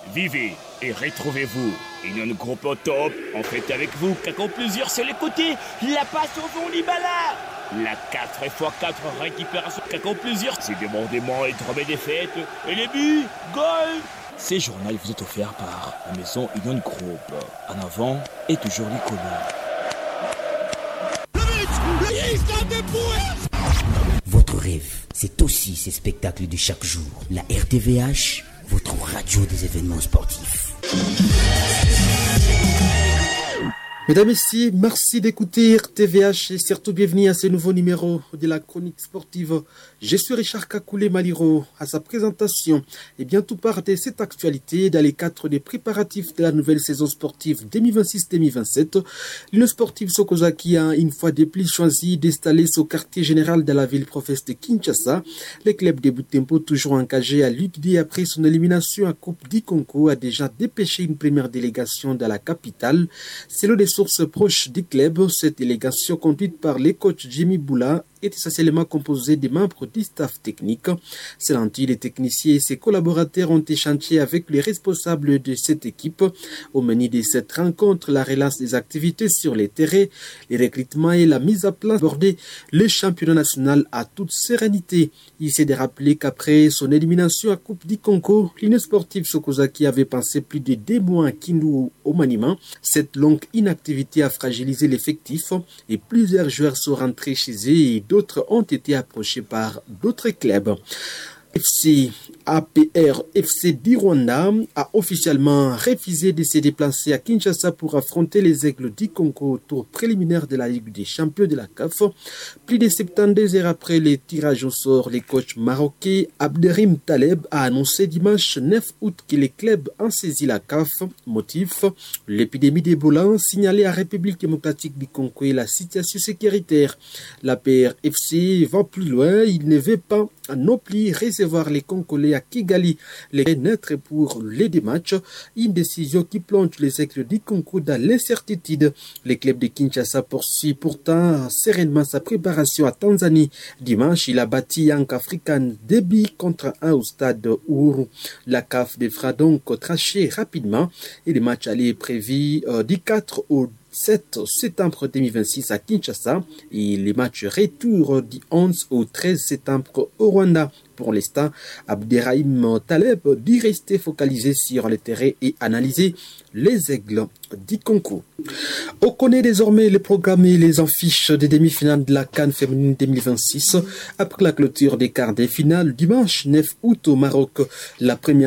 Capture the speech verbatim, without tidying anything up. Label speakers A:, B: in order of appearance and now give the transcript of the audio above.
A: Vivez et retrouvez-vous. Union Groupe au top, en fait avec vous, Kako plusieurs sur les côtés, la passe au fond Libala. La quatre fois quatre récupération Kako plusieurs, c'est débordement et trombe des fêtes, et les buts, goal. Ces journaux vous est offert par la maison Union Groupe. En avant et toujours l'icône.
B: Votre rêve, c'est aussi ces spectacles de chaque jour. La R T V H, votre radio des événements sportifs.
C: Mesdames et messieurs, merci d'écouter R T V H et surtout bienvenue à ce nouveau numéro de la chronique sportive. Je suis Richard Kakoulé Maliro à sa présentation et bien tout part de cette actualité dans les cadres des préparatifs de la nouvelle saison sportive deux mille vingt-six deux mille vingt-sept. L'Union sportive Sokozaki a une fois de plus choisi d'installer son quartier général dans la ville province de Kinshasa. Le club de Butembo, toujours engagé à l'U Q D après son élimination à Coupe d'Ikonko, a déjà dépêché une première délégation dans la capitale. Selon des sources proches du club, cette délégation conduite par le coach Jimmy Boula est essentiellement composée des membres du staff technique. Selon lui, les techniciens et ses collaborateurs ont échangé avec les responsables de cette équipe. Au menu de cette rencontre, la relance des activités sur les terrains, les recrutements et la mise à plat abordé le championnat national à toute sérénité. Il s'est de rappeler qu'après son élimination à Coupe d'Ikonko, l'Union sportive Sokozaki avait passé plus de deux mois à Kindu au maniement. Cette longue inactivité a fragilisé l'effectif et plusieurs joueurs sont rentrés chez eux et d'autres ont été approchés par d'autres clubs. F C A P R F C du Rwanda a officiellement refusé de se déplacer à Kinshasa pour affronter les Aigles du Congo au tour préliminaire de la Ligue des champions de la C A F. Plus de soixante-douze heures après le tirage au sort, le coach marocain Abderrahim Taleb a annoncé dimanche neuf août que les clubs ont saisi la C A F. Motif, l'épidémie d'Ebola signalée à République démocratique du Congo et la situation sécuritaire. La P R F C va plus loin, il ne veut pas non plus recevoir les Congolais à Kigali, les neutres pour les deux matchs, une décision qui plonge les Aigles du Congo dans l'incertitude. Le club de Kinshasa poursuit pourtant sereinement sa préparation à Tanzanie. Dimanche, il a battu Young African deux buts contre un au stade Uhuru. La C A F devra donc tracher rapidement et le match aller est prévu euh, du quatre au sept septembre deux mille vingt-six à Kinshasa et les matchs retour du onze au treize septembre au Rwanda. Pour l'instant, Abderrahim Taleb dit rester focalisé sur le terrain et analyser les Aigles du Congo. On connaît désormais les programmes et les affiches des demi-finales de la CAN féminine deux mille vingt-six après la clôture des quarts de finale dimanche neuf août au Maroc. La première